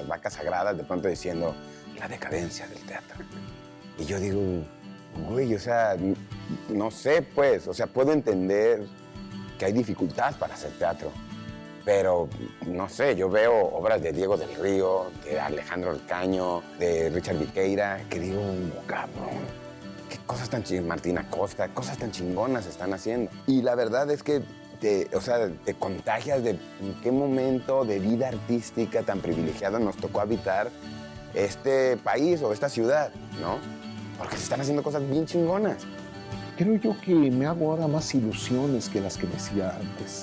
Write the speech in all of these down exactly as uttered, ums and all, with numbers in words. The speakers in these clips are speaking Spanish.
vacas sagradas, de pronto diciendo la decadencia del teatro. Y yo digo, güey, o sea, no sé, pues, o sea, puedo entender que hay dificultad para hacer teatro, pero, no sé, yo veo obras de Diego del Río, de Alejandro Alcaño, de Richard Viqueira, que digo, cabrón, qué cosas tan chingonas, Martina Costa, cosas tan chingonas están haciendo. Y la verdad es que te, o sea, te contagias de en qué momento de vida artística tan privilegiada nos tocó habitar este país o esta ciudad, ¿no? Porque se están haciendo cosas bien chingonas. Creo yo que me hago ahora más ilusiones que las que me hacía antes.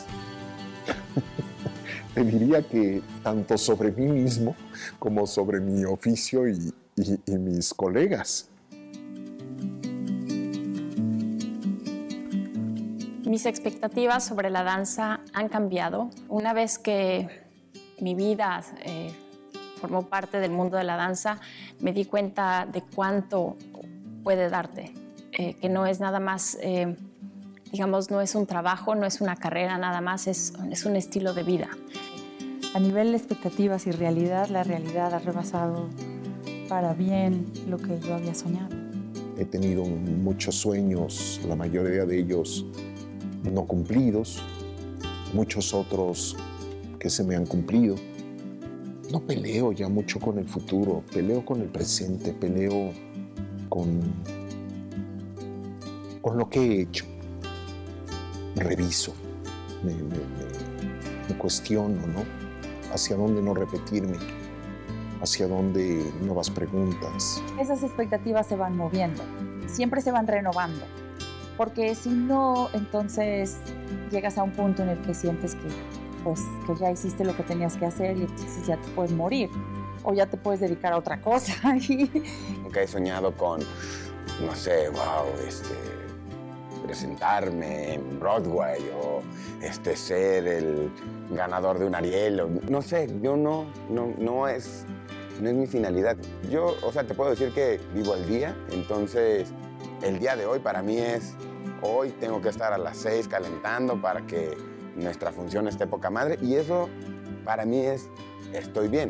Te diría que tanto sobre mí mismo como sobre mi oficio y, y, y mis colegas. Mis expectativas sobre la danza han cambiado. Una vez que mi vida eh, formó parte del mundo de la danza, me di cuenta de cuánto puede darte, eh, que no es nada más, eh, digamos, no es un trabajo, no es una carrera nada más, es, es un estilo de vida. A nivel de expectativas y realidad, la realidad ha rebasado para bien lo que yo había soñado. He tenido muchos sueños, la mayoría de ellos no cumplidos, muchos otros que se me han cumplido. No peleo ya mucho con el futuro, peleo con el presente, peleo con, con lo que he hecho. Reviso, me, me, me, me cuestiono, ¿no? Hacia dónde no repetirme, hacia dónde nuevas preguntas. Esas expectativas se van moviendo, siempre se van renovando, porque si no, entonces llegas a un punto en el que sientes que, pues, que ya hiciste lo que tenías que hacer y entonces ya te puedes morir o ya te puedes dedicar a otra cosa. Nunca he soñado con, no sé, wow, este, presentarme en Broadway o este, ser el ganador de un Ariel, o, no sé, yo no, no, no es, no es mi finalidad. Yo, o sea, te puedo decir que vivo el día, entonces el día de hoy para mí es, hoy tengo que estar a las seis calentando para que nuestra función esté poca madre, y eso para mí es, estoy bien.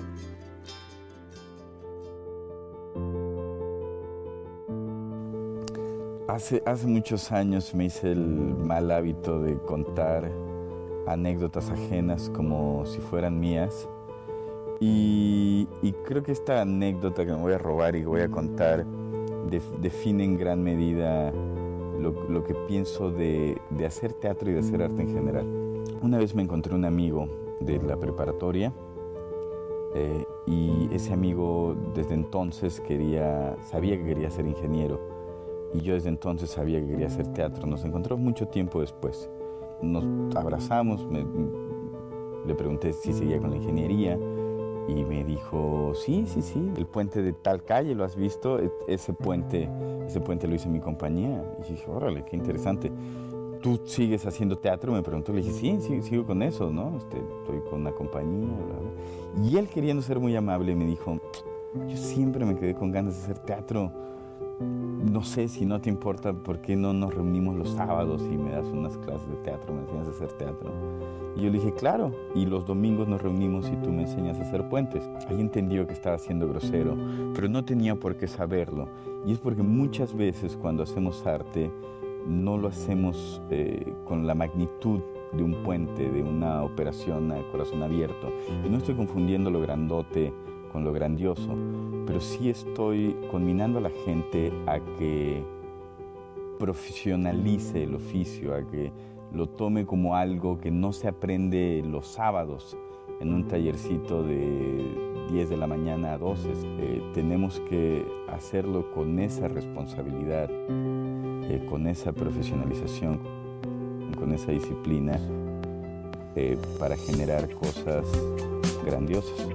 Hace, hace muchos años me hice el mal hábito de contar anécdotas ajenas como si fueran mías. Y, y creo que esta anécdota que me voy a robar y que voy a contar de, define en gran medida lo, lo que pienso de, de hacer teatro y de hacer arte en general. Una vez me encontré un amigo de la preparatoria eh, y ese amigo desde entonces quería, sabía que quería ser ingeniero. Y yo desde entonces sabía que quería hacer teatro. Nos encontramos mucho tiempo después. Nos abrazamos, me, le pregunté si seguía con la ingeniería y me dijo, sí, sí, sí, el puente de tal calle, ¿lo has visto? E- ese puente, ese puente lo hizo mi compañía. Y dije, órale, qué interesante. ¿Tú sigues haciendo teatro? Me preguntó. Le dije, sí, sí, sigo con eso, ¿no? Este, estoy con una compañía, bla, bla. Y él, queriendo ser muy amable, me dijo, yo siempre me quedé con ganas de hacer teatro. No sé si no te importa, ¿por qué no nos reunimos los sábados y me das unas clases de teatro, me enseñas a hacer teatro? Y yo le dije, claro, y los domingos nos reunimos y tú me enseñas a hacer puentes. Ahí entendió que estaba siendo grosero, pero no tenía por qué saberlo. Y es porque muchas veces cuando hacemos arte, no lo hacemos eh, con la magnitud de un puente, de una operación a corazón abierto. Y no estoy confundiendo lo grandote con lo grandioso, pero sí estoy conminando a la gente a que profesionalice el oficio, a que lo tome como algo que no se aprende los sábados en un tallercito de diez de la mañana a doce. Eh, tenemos que hacerlo con esa responsabilidad, eh, con esa profesionalización, con esa disciplina, eh, para generar cosas grandiosas.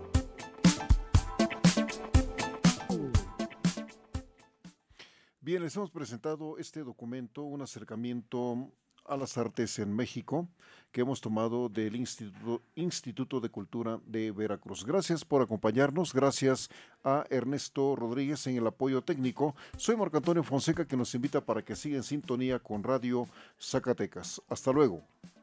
Bien, les hemos presentado este documento, un acercamiento a las artes en México, que hemos tomado del Instituto, Instituto de Cultura de Veracruz. Gracias por acompañarnos, gracias a Ernesto Rodríguez en el apoyo técnico. Soy Marco Antonio Fonseca, que nos invita para que siga en sintonía con Radio Zacatecas. Hasta luego.